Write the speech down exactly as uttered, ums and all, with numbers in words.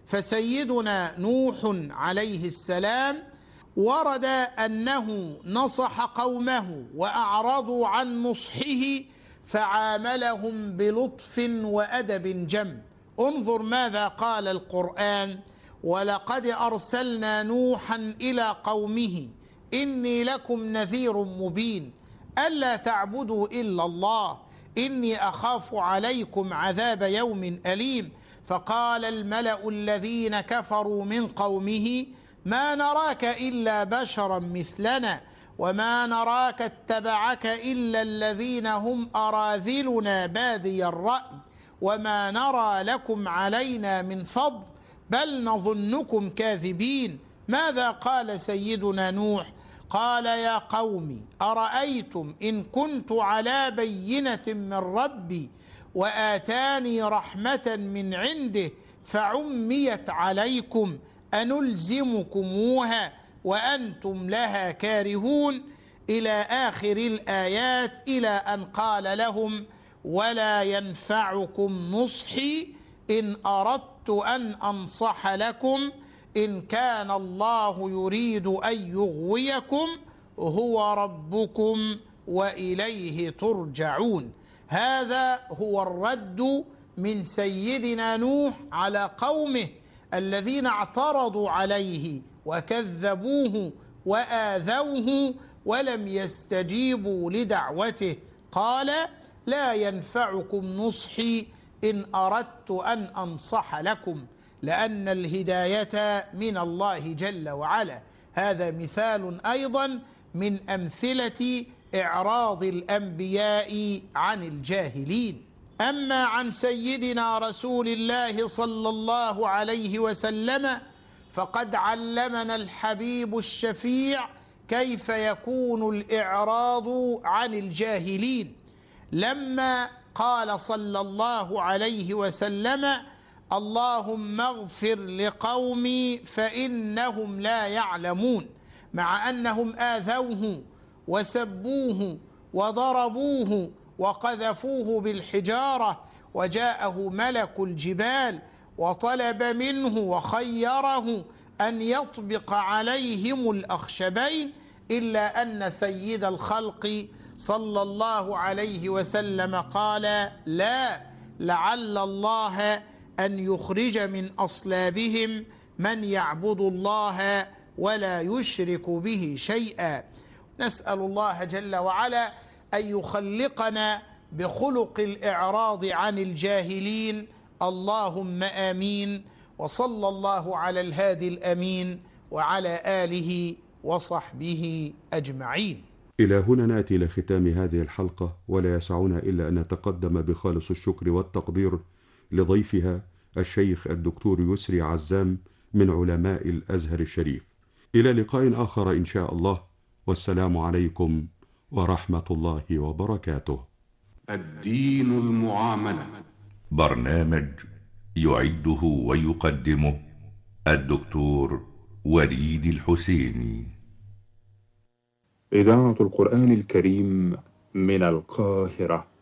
فسيدنا نوح عليه السلام ورد أنه نصح قومه وأعرضوا عن نصحه فعاملهم بلطف وأدب جم. انظر ماذا قال القرآن: ولقد أرسلنا نوحا إلى قومه إني لكم نذير مبين ألا تعبدوا إلا الله إني أخاف عليكم عذاب يوم أليم. فقال الملأ الذين كفروا من قومه ما نراك إلا بشرا مثلنا وما نراك اتبعك إلا الذين هم أراذلنا بادي الرأي وما نرى لكم علينا من فضل بل نظنكم كاذبين. ماذا قال سيدنا نوح؟ قال: يا قوم أرأيتم إن كنت على بينة من ربي وآتاني رحمة من عنده فعميت عليكم أنلزمكموها وأنتم لها كارهون، إلى آخر الآيات، إلى أن قال لهم: ولا ينفعكم نصحي إن أردت أن أنصح لكم إن كان الله يريد أن يغويكم هو ربكم وإليه ترجعون. هذا هو الرد من سيدنا نوح على قومه الذين اعترضوا عليه وكذبوه وآذوه ولم يستجيبوا لدعوته. قال: لا ينفعكم نصحي إن أردت أن أنصح لكم، لأن الهداية من الله جل وعلا. هذا مثال أيضا من أمثلة إعراض الأنبياء عن الجاهلين. أما عن سيدنا رسول الله صلى الله عليه وسلم فقد علمنا الحبيب الشفيع كيف يكون الإعراض عن الجاهلين، لما قال صلى الله عليه وسلم: اللهم اغفر لقومي فإنهم لا يعلمون، مع أنهم آذوه وسبوه وضربوه وقذفوه بالحجارة، وجاءه ملك الجبال وطلب منه وخيره أن يطبق عليهم الأخشبين، إلا أن سيد الخلق صلى الله عليه وسلم قال: لا، لعل الله أن يخرج من أصلابهم من يعبد الله ولا يشرك به شيئا. نسأل الله جل وعلا أن يخلقنا بخلق الإعراض عن الجاهلين، اللهم آمين. وصلى الله على الهادي الأمين وعلى آله وصحبه أجمعين. إلى هنا نأتي إلى ختام هذه الحلقة، ولا يسعنا إلا أن نتقدم بخالص الشكر والتقدير لضيفها الشيخ الدكتور يسري عزام من علماء الأزهر الشريف. إلى لقاء آخر إن شاء الله، والسلام عليكم ورحمة الله وبركاته. الدين المعاملة، برنامج يعده ويقدمه الدكتور وليد الحسيني. إذاعة القرآن الكريم من القاهرة.